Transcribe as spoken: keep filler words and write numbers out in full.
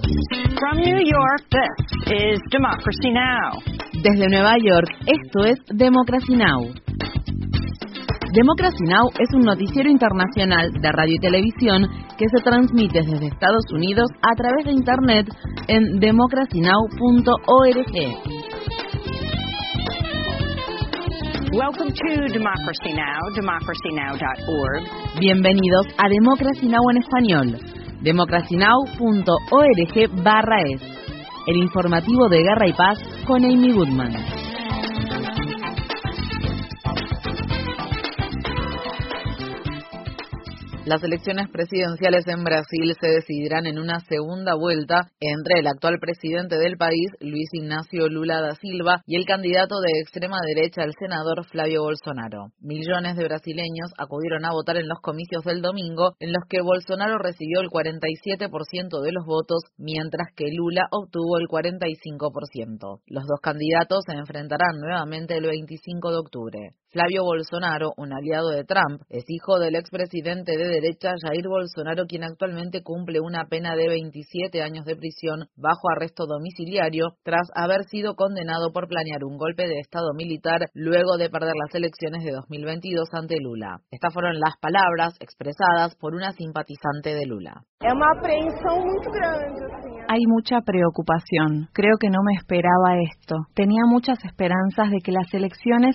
From New York, this is Democracy Now! Desde Nueva York, esto es Democracy Now! Democracy Now! Es un noticiero internacional de radio y televisión que se transmite desde Estados Unidos a través de Internet en democracy now punto org. Welcome to Democracy Now! democracy now dot org. Bienvenidos a Democracy Now! En español. democracy now punto org barra es. El informativo de Guerra y Paz con Amy Goodman. Las elecciones presidenciales en Brasil se decidirán en una segunda vuelta entre el actual presidente del país, Luis Ignacio Lula da Silva, y el candidato de extrema derecha, el senador Flávio Bolsonaro. Millones de brasileños acudieron a votar en los comicios del domingo, en los que Bolsonaro recibió el cuarenta y siete por ciento de los votos, mientras que Lula obtuvo el cuarenta y cinco por ciento. Los dos candidatos se enfrentarán nuevamente el veinticinco de octubre. Flávio Bolsonaro, un aliado de Trump, es hijo del expresidente de derecha Jair Bolsonaro, quien actualmente cumple una pena de veintisiete años de prisión bajo arresto domiciliario tras haber sido condenado por planear un golpe de estado militar luego de perder las elecciones de dos mil veintidós ante Lula. Estas fueron las palabras expresadas por una simpatizante de Lula. Es una aprehensión muy grande. Hay mucha preocupación. Creo que no me esperaba esto. Tenía muchas esperanzas de que las elecciones